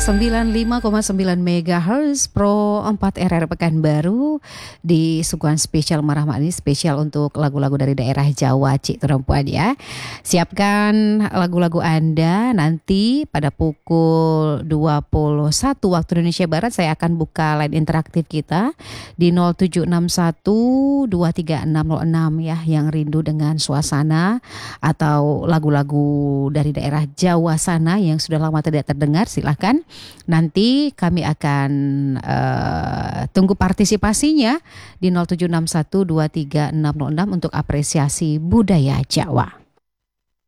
95,9 MHz Pro 4 RR Pekanbaru di suguhan spesial Marahmat ini spesial untuk lagu-lagu dari daerah Jawa, Cik Perempuan ya. Siapkan lagu-lagu Anda nanti pada pukul 21 waktu Indonesia Barat saya akan buka line interaktif kita di 0761236606 ya, yang rindu dengan suasana atau lagu-lagu dari daerah Jawa sana yang sudah lama tidak terdengar, silahkan. Nanti kami akan tunggu partisipasinya di 0761236606 untuk apresiasi budaya Jawa.